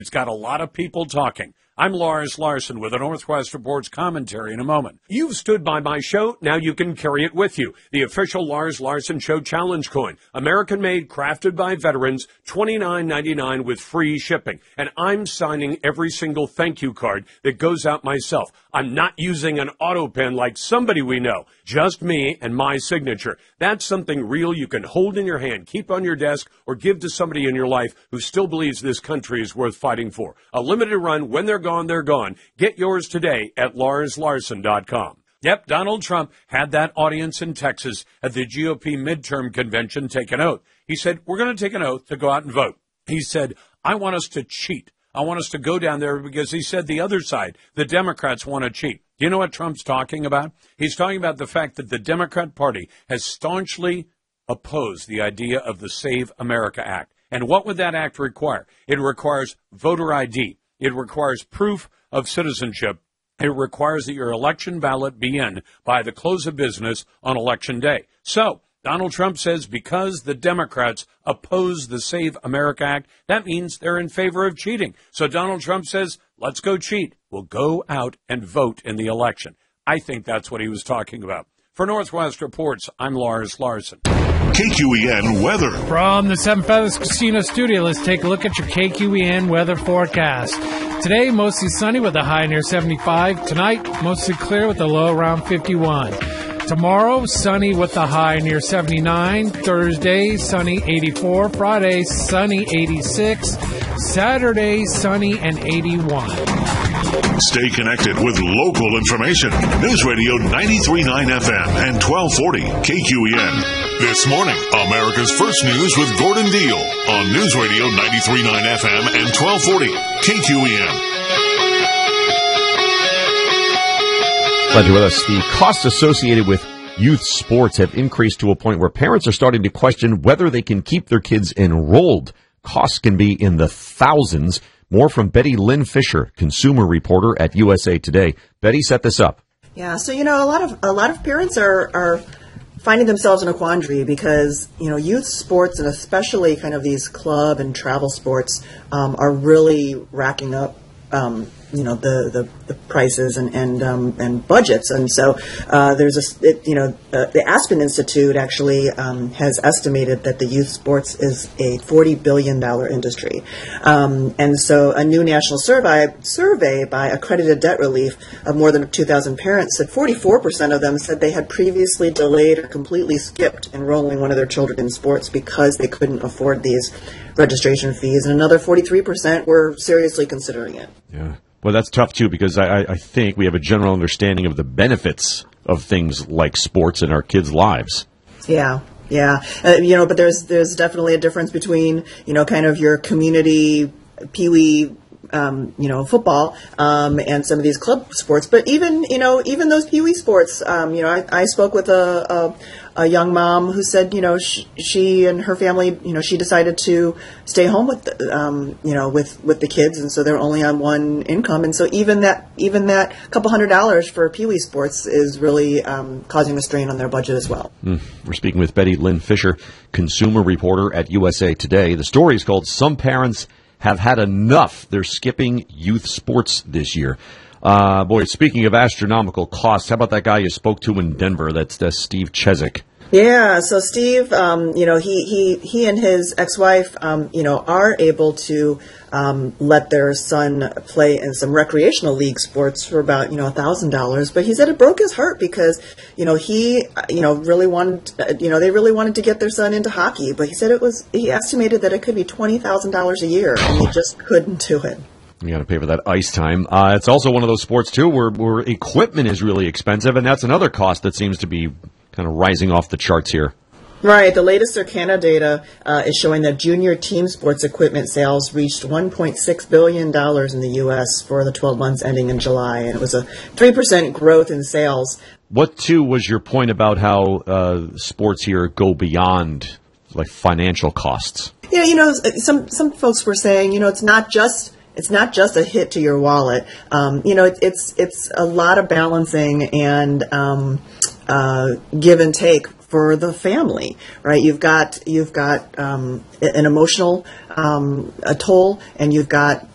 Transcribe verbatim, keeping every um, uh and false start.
It's got a lot of people talking. I'm Lars Larson with the Northwest Report's commentary in a moment. You've stood by my show. Now you can carry it with you. The official Lars Larson Show Challenge Coin. American-made, crafted by veterans, twenty-nine ninety-nine with free shipping. And I'm signing every single thank you card that goes out myself. I'm not using an auto pen like somebody we know. Just me and my signature. That's something real you can hold in your hand, keep on your desk, or give to somebody in your life who still believes this country is worth fighting for. A limited run. When they're gone, they're gone. Get yours today at lars larson dot com. Yep, Donald Trump had that audience in Texas at the G O P midterm convention take an oath. He said, we're going to take an oath to go out and vote. He said, I want us to cheat. I want us to go down there because he said the other side, the Democrats, want to cheat. Do you know what Trump's talking about? He's talking about the fact that the Democrat Party has staunchly opposed the idea of the Save America Act. And what would that act require? It requires voter I D. It requires proof of citizenship. It requires that your election ballot be in by the close of business on Election Day. So Donald Trump says because the Democrats oppose the Save America Act, that means they're in favor of cheating. So Donald Trump says, let's go cheat. We'll go out and vote in the election. I think that's what he was talking about. For Northwest Reports, I'm Lars Larson. K Q E N weather. From the Seven Feathers Casino studio, let's take a look at your K Q E N weather forecast. Today, mostly sunny with a high near seventy-five. Tonight, mostly clear with a low around fifty-one. Tomorrow, sunny with a high near seventy-nine. Thursday, sunny eighty-four. Friday, sunny eighty-six. Saturday, sunny and eighty-one. Stay connected with local information. News Radio ninety-three point nine F M and twelve forty K Q E N. This morning, America's First News with Gordon Deal on News Radio ninety-three point nine F M and twelve forty K Q E N. Glad you're with us. The costs associated with youth sports have increased to a point where parents are starting to question whether they can keep their kids enrolled. Costs can be in the thousands. More from Betty Lynn Fisher, consumer reporter at U S A Today. Betty, set this up. Yeah, so you know, a lot of a lot of parents are are finding themselves in a quandary because you know youth sports and especially kind of these club and travel sports um, are really racking up um, you know the, the, the prices and and um, and budgets, and so uh, there's a it, you know uh, the Aspen Institute actually um, has estimated that the youth sports is a forty billion dollar industry, um, and so a new national survey survey by Accredited Debt Relief of more than two thousand parents said forty-four percent of them said they had previously delayed or completely skipped enrolling one of their children in sports because they couldn't afford these registration fees, and another forty-three percent were seriously considering it. Yeah. Well, that's tough, too, because I, I think we have a general understanding of the benefits of things like sports in our kids' lives. Yeah, yeah. Uh, you know, but there's there's definitely a difference between, you know, kind of your community peewee, um, you know, football um, and some of these club sports. But even, you know, even those peewee sports, um, you know, I, I spoke with a, a, a young mom who said, you know, she, she and her family, you know, she decided to stay home with, the, um, you know, with, with the kids. And so they're only on one income. And so even that, even that couple hundred dollars for peewee sports is really um, causing a strain on their budget as well. Mm. We're speaking with Betty Lynn Fisher, consumer reporter at U S A Today. The story is called Some Parents Have Had Enough. They're skipping youth sports this year. Uh, boy, speaking of astronomical costs, how about that guy you spoke to in Denver? That's, that's Steve Cheswick. Yeah, so Steve, um, you know, he, he, he and his ex-wife, um, you know, are able to um, let their son play in some recreational league sports for about, you know, one thousand dollars. But he said it broke his heart because, you know, he, you know, really wanted, you know, they really wanted to get their son into hockey. But he said it was, he estimated that it could be twenty thousand dollars a year, and he just couldn't do it. You got to pay for that ice time. Uh, it's also one of those sports, too, where, where equipment is really expensive, and that's another cost that seems to be kind of rising off the charts here. Right. The latest Circana data uh, is showing that junior team sports equipment sales reached one point six billion dollars in the U S for the twelve months ending in July, and it was a three percent growth in sales. What, too, was your point about how uh, sports here go beyond, like, financial costs? Yeah, you know, some some folks were saying, you know, it's not just... It's not just a hit to your wallet. Um, you know, it, it's it's a lot of balancing and um, uh, give and take for the family, right? You've got you've got um, an emotional um, a toll, and you've got